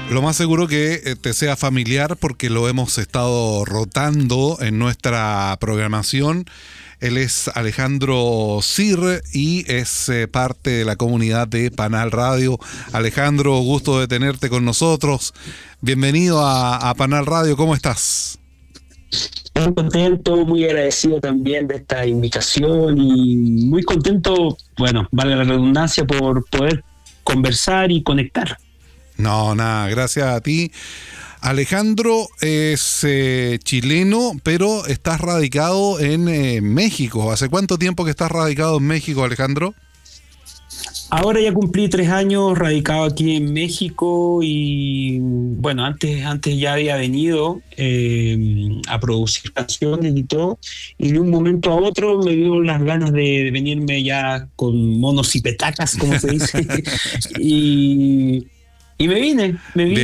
Lo más seguro que te sea familiar porque lo hemos estado rotando en nuestra programación. Él es Alejandro Sir y es parte de la comunidad de Panal Radio. Alejandro, gusto de tenerte con nosotros. Bienvenido a Panal Radio, ¿cómo estás? Muy contento, muy agradecido también de esta invitación y muy contento, bueno, vale la redundancia, por poder conversar y conectar. No, nada, gracias a ti. Alejandro es chileno, pero estás radicado en México. ¿Hace cuánto tiempo que estás radicado en México, Alejandro? Ahora ya cumplí 3 años radicado aquí en México y bueno, antes ya había venido a producir canciones y todo, y de un momento a otro me dio las ganas de venirme ya con monos y petacas, como se dice, y me vine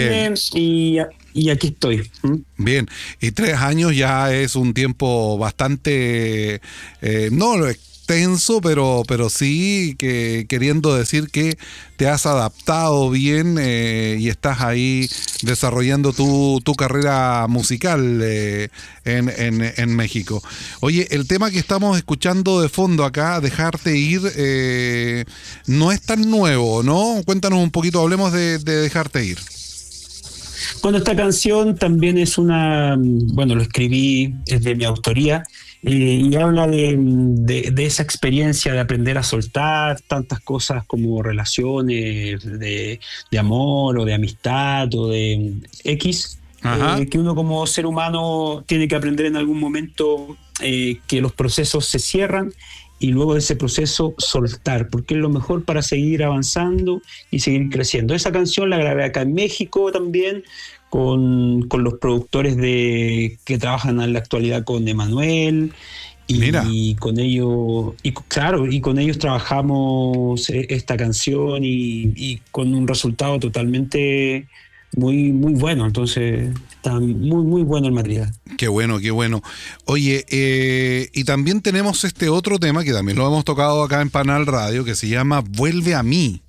y aquí estoy. Bien, y 3 años ya es un tiempo bastante, no extenso, pero sí que queriendo decir que te has adaptado bien y estás ahí desarrollando tu carrera musical en México. Oye, el tema que estamos escuchando de fondo acá, Dejarte Ir, no es tan nuevo, ¿no? Cuéntanos un poquito, hablemos de Dejarte Ir. Bueno, esta canción también es bueno, lo escribí, es de mi autoría, y habla de esa experiencia de aprender a soltar tantas cosas como relaciones de amor o de amistad o de X, que uno como ser humano tiene que aprender en algún momento, que los procesos se cierran y luego de ese proceso soltar, porque es lo mejor para seguir avanzando y seguir creciendo. Esa canción la grabé acá en México también, con los productores que trabajan en la actualidad con Emanuel, y con ellos, y con ellos trabajamos esta canción y con un resultado totalmente muy, muy bueno. Entonces está muy, muy bueno el material. Qué bueno, qué bueno. Oye, y también tenemos este otro tema que también lo hemos tocado acá en Panal Radio, que se llama Vuelve a mí.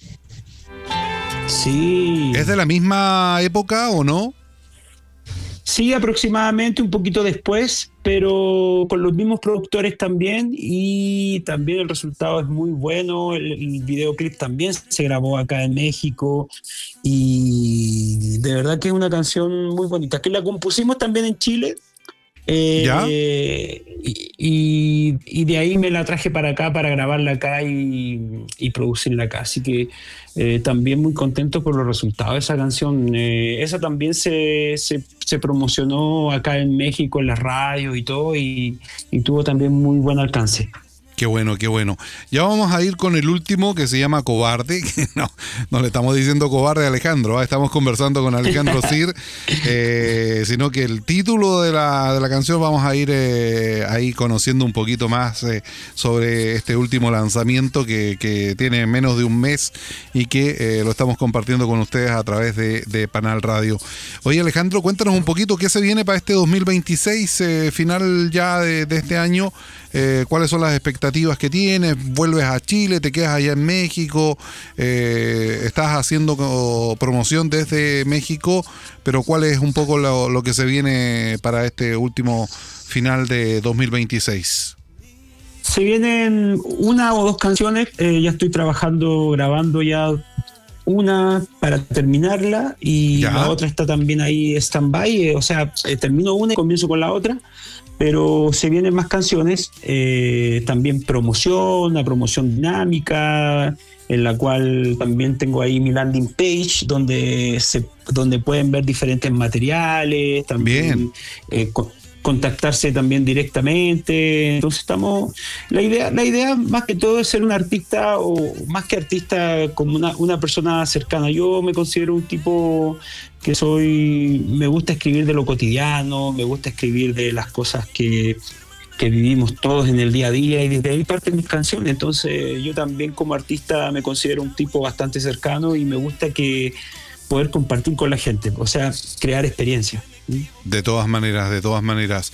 Sí. ¿Es de la misma época o no? Sí, aproximadamente un poquito después, pero con los mismos productores también, y también el resultado es muy bueno. El videoclip también se grabó acá en México y de verdad que es una canción muy bonita, que la compusimos también en Chile. ¿Ya? Y de ahí me la traje para acá para grabarla acá y producirla acá, así que también muy contento por los resultados de esa canción. Esa también se promocionó acá en México en las radios y todo, y tuvo también muy buen alcance. Qué bueno, qué bueno. Ya vamos a ir con el último, que se llama Cobarde. No le estamos diciendo cobarde a Alejandro, ¿eh? Estamos conversando con Alejandro Sir, sino que el título de la canción vamos a ir ahí conociendo un poquito más sobre este último lanzamiento que tiene menos de un mes y que lo estamos compartiendo con ustedes a través de Panal Radio. Oye, Alejandro, cuéntanos un poquito qué se viene para este 2026, final ya de este año. ¿Cuáles son las expectativas que tienes? ¿Vuelves a Chile? ¿Te quedas allá en México? ¿Estás haciendo promoción desde México? Pero ¿cuál es un poco lo que se viene para este último final de 2026? Se vienen 1 o 2 canciones. Ya estoy trabajando, grabando ya una para terminarla, y ¿Ya? La otra está también ahí stand-by. O sea, termino una y comienzo con la otra. Pero se vienen más canciones, también una promoción dinámica, en la cual también tengo ahí mi landing page, donde pueden ver diferentes materiales, también contactarse también directamente. Entonces la idea más que todo es ser un artista, o más que artista, como una persona cercana. Yo me considero un tipo que me gusta escribir de lo cotidiano, me gusta escribir de las cosas que vivimos todos en el día a día, y desde ahí parten mis canciones. Entonces yo también como artista me considero un tipo bastante cercano y me gusta poder compartir con la gente, o sea, crear experiencias. De todas maneras, de todas maneras.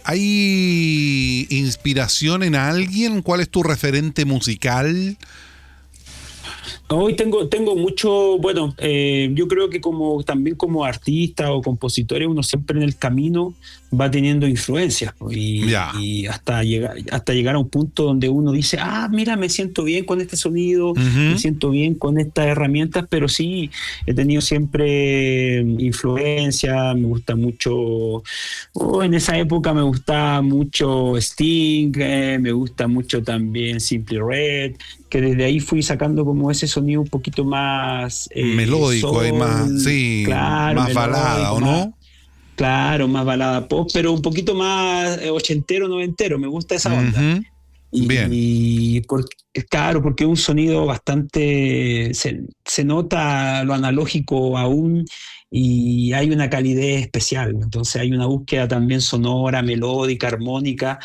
¿Hay inspiración en alguien? ¿Cuál es tu referente musical? Hoy tengo mucho, bueno, yo creo que como también como artista o compositores, uno siempre en el camino va teniendo influencias, pues, Ya. y hasta llegar a un punto donde uno dice, mira, me siento bien con este sonido, me Ujú. siento bien con estas herramientas, pero sí, he tenido siempre influencia, me gusta mucho, en esa época me gustaba mucho Sting, me gusta mucho también Simply Red, que desde ahí fui sacando como ese sonido un poquito más Melódico y más, soul, sí, claro, más balada, melódico, ¿o más, no? claro, más balada pop, pero un poquito más ochentero, noventero, me gusta esa onda. Ujú. Bien. Y claro, porque es un sonido bastante, se nota lo analógico aún y hay una calidez especial. Entonces hay una búsqueda también sonora, melódica, armónica,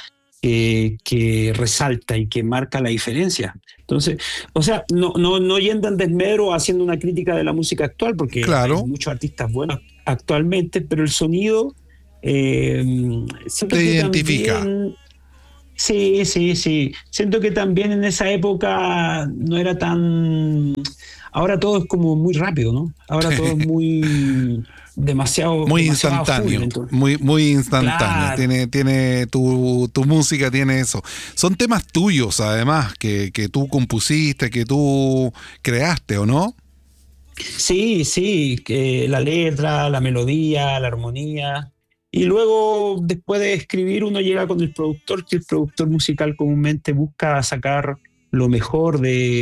que resalta y que marca la diferencia. Entonces, o sea, no yendo en desmedro haciendo una crítica de la música actual, porque hay Claro, muchos artistas buenos actualmente, pero el sonido, eh, siento te que identifica. también. Sí, sí, sí. Siento que también en esa época no era tan. Ahora todo es como muy rápido, ¿no? Ahora todo es muy demasiado, Muy demasiado a full. instantáneo, Entonces, muy instantáneo. claro. Tiene tu música, tiene eso. Son temas tuyos, además, que tú compusiste, que tú creaste, ¿o no? Sí, sí, que la letra, la melodía, la armonía. Y luego, después de escribir, uno llega con el productor, que el productor musical comúnmente busca sacar lo mejor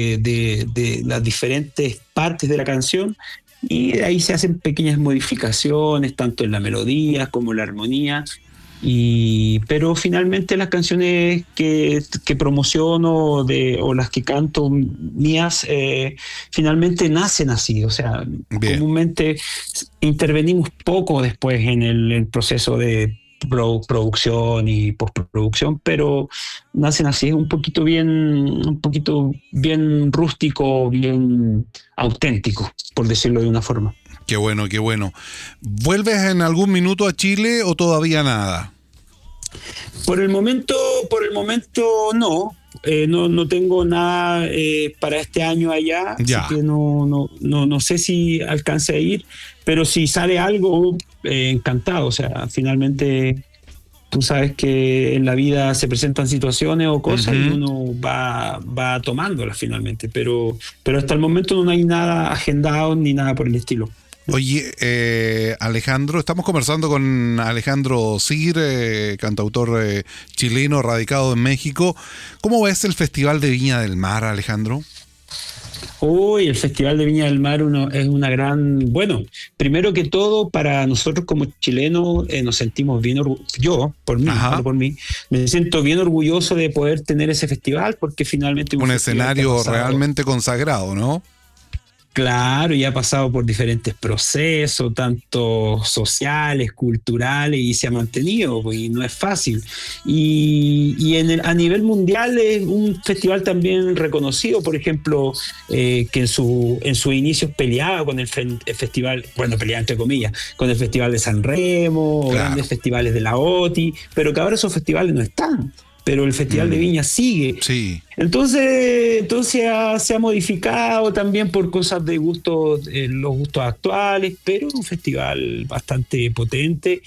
de las diferentes partes de la canción. Y de ahí se hacen pequeñas modificaciones, tanto en la melodía como en la armonía. Pero finalmente las canciones que promociono o las que canto mías, finalmente nacen así. O sea, Bien. comúnmente intervenimos poco después en el proceso de producción y postproducción, pero nacen así, un poquito bien rústico, bien auténtico, por decirlo de una forma. Qué bueno, qué bueno. ¿Vuelves en algún minuto a Chile o todavía nada? Por el momento, por el momento no. No tengo nada para este año allá, así Ya. que no sé si alcance a ir, pero si sale algo, encantado. O sea, finalmente tú sabes que en la vida se presentan situaciones o cosas y Ujú. uno va tomándolas finalmente, pero hasta el momento no hay nada agendado ni nada por el estilo. Oye, Alejandro, estamos conversando con Alejandro Sir, cantautor chileno radicado en México. ¿Cómo ves el Festival de Viña del Mar, Alejandro? Hoy el Festival de Viña del Mar es una gran, bueno, primero que todo para nosotros como chilenos nos sentimos bien yo, por mí, hablo Ajá. por mí, me siento bien orgulloso de poder tener ese festival porque finalmente es un Un festival que ha escenario pasado. realmente consagrado, ¿no? Claro, y ha pasado por diferentes procesos, tanto sociales, culturales, y se ha mantenido, pues, y no es fácil. Y a nivel mundial es un festival también reconocido, por ejemplo, que en sus inicios peleaba con el festival, bueno, peleaba entre comillas, con el Festival de San Remo o Claro. grandes festivales de la OTI, pero que ahora esos festivales no están. Pero el Festival de Mm, Viña sigue. sí, Entonces se ha modificado también por cosas de gusto, los gustos actuales, pero es un festival bastante potente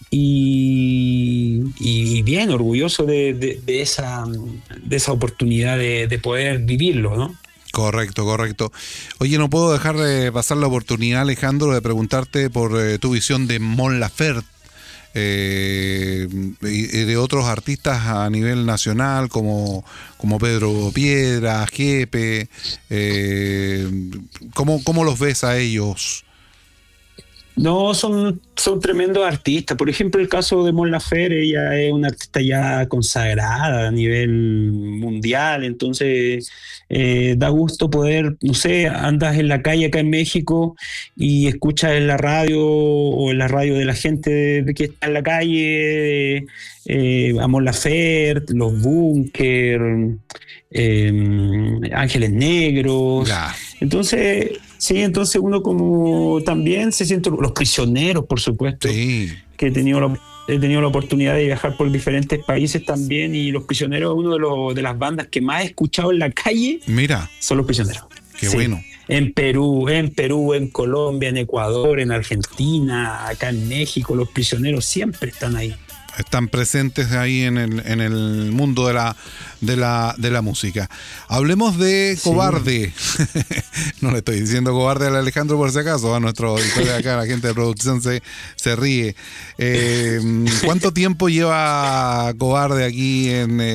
y bien orgulloso de esa oportunidad de poder vivirlo, ¿no? correcto, correcto. Oye, no puedo dejar de pasar la oportunidad, Alejandro, de preguntarte por tu visión de Mon Laferte. Y de otros artistas a nivel nacional como Pedro Piedra, Jepe, ¿cómo los ves a ellos? No, son tremendos artistas. Por ejemplo, el caso de Mon Laferte, ella es una artista ya consagrada a nivel mundial, entonces da gusto poder, no sé, andas en la calle acá en México y escuchas en la radio o en la radio de la gente que está en la calle, a Mon Laferte, Los Bunkers, Ángeles Negros. Ya, Entonces, sí, entonces uno como también se siente, los prisioneros, por supuesto, sí, que he tenido la oportunidad de viajar por diferentes países también y los prisioneros, uno de las bandas que más he escuchado en la calle mira. son los prisioneros. Qué bueno. En Perú, en Colombia, en Ecuador, en Argentina, acá en México, los prisioneros siempre están ahí. Están presentes ahí en el mundo de la música. Hablemos de Cobarde. No le estoy diciendo cobarde al Alejandro por si acaso, a nuestro auditor de acá, la gente de producción se ríe. ¿Cuánto tiempo lleva Cobarde aquí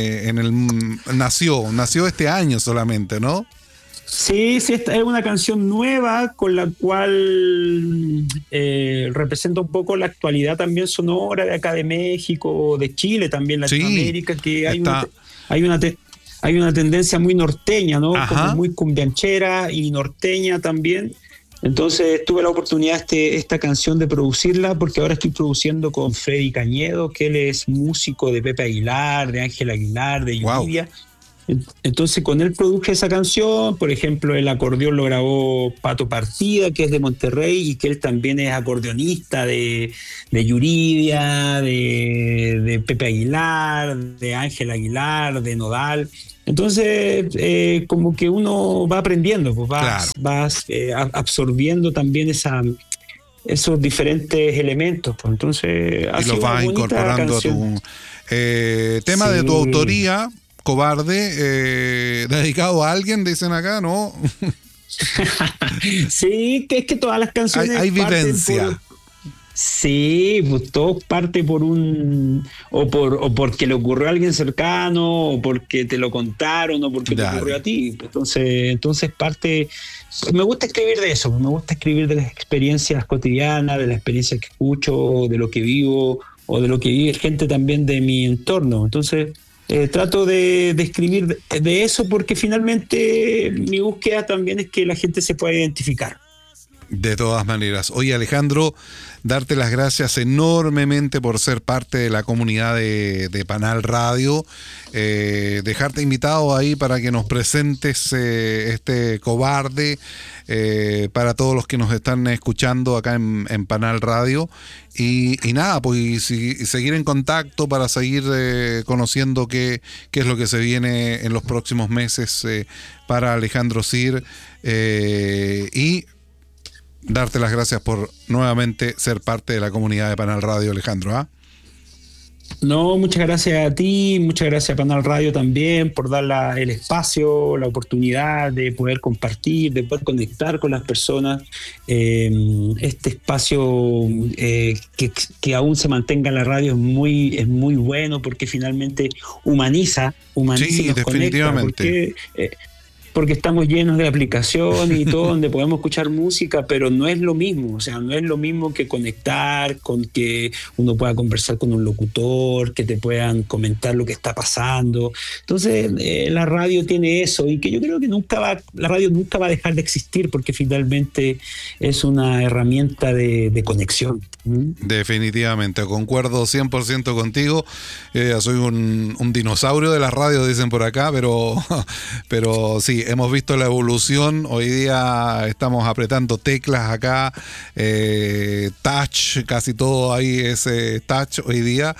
nació este año solamente, ¿no? Sí, esta es una canción nueva con la cual representa un poco la actualidad también sonora de acá de México, de Chile también, Latinoamérica, sí, que hay una tendencia muy norteña, ¿no? Como muy cumbianchera y norteña también. Entonces tuve la oportunidad esta canción de producirla porque ahora estoy produciendo con Freddy Cañedo, que él es músico de Pepe Aguilar, de Ángel Aguilar, de Yuridia. Wow. Entonces con él produje esa canción. Por ejemplo, el acordeón lo grabó Pato Partida, que es de Monterrey y que él también es acordeonista de Yuridia, de Pepe Aguilar, de Ángel Aguilar, de Nodal. Entonces como que uno va aprendiendo, pues vas absorbiendo también esos diferentes elementos, pues. Entonces y los vas incorporando a tu tema de tu autoría. Cobarde, dedicado a alguien, dicen acá, ¿no? Sí, que es que todas las canciones hay vivencia. Sí, pues todo parte por o porque le ocurrió a alguien cercano, o porque te lo contaron, o porque te ocurrió a ti. Entonces parte. Me gusta escribir de eso, me gusta escribir de las experiencias cotidianas, de las experiencias que escucho, de lo que vivo, o de lo que vive gente también de mi entorno. Entonces trato de escribir de eso porque finalmente mi búsqueda también es que la gente se pueda identificar. De todas maneras. Oye, Alejandro, darte las gracias enormemente por ser parte de la comunidad de Panal Radio, dejarte invitado ahí para que nos presentes este Cobarde para todos los que nos están escuchando acá en Panal Radio y nada, pues seguir en contacto para seguir conociendo qué es lo que se viene en los próximos meses para Alejandro Sir y darte las gracias por nuevamente ser parte de la comunidad de Panal Radio, Alejandro. No, muchas gracias a ti, muchas gracias a Panal Radio también por dar el espacio, la oportunidad de poder compartir, de poder conectar con las personas. Este espacio que aún se mantenga en la radio es muy bueno porque finalmente humaniza sí, y nos definitivamente. Porque estamos llenos de aplicaciones y todo donde podemos escuchar música, pero no es lo mismo, o sea, no es lo mismo que conectar, con que uno pueda conversar con un locutor, que te puedan comentar lo que está pasando. Entonces, la radio tiene eso y que yo creo que la radio nunca va a dejar de existir porque finalmente es una herramienta de conexión. Definitivamente, concuerdo 100% contigo. Soy un dinosaurio de la radio, dicen por acá, pero sí, hemos visto la evolución. Hoy día estamos apretando teclas acá, touch, casi todo ahí es touch hoy día.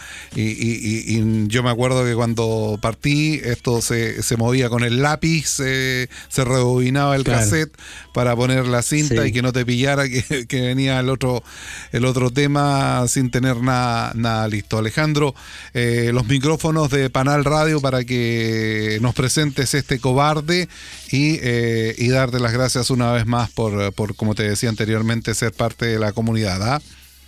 Y yo me acuerdo que cuando partí, esto se movía con el lápiz, se rebobinaba el cassette para poner la cinta y que no te pillara que venía el otro tema sin tener nada listo. Alejandro, los micrófonos de Panal Radio para que nos presentes este Cobarde y darte las gracias una vez más por, como te decía anteriormente, ser parte de la comunidad.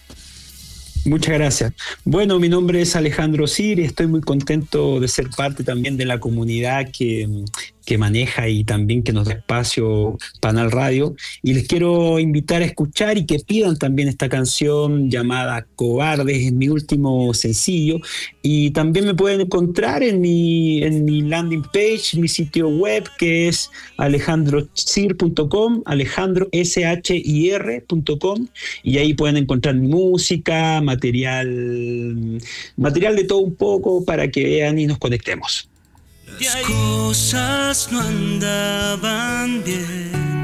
Muchas gracias. Bueno, mi nombre es Alejandro Sir y estoy muy contento de ser parte también de la comunidad que maneja y también que nos da espacio Panal Radio. Y les quiero invitar a escuchar y que pidan también esta canción llamada Cobardes, es mi último sencillo. Y también me pueden encontrar en mi landing page, mi sitio web, que es alejandrosir.com, alejandroshir.com, y ahí pueden encontrar música, material de todo un poco para que vean y nos conectemos. Las cosas no andaban bien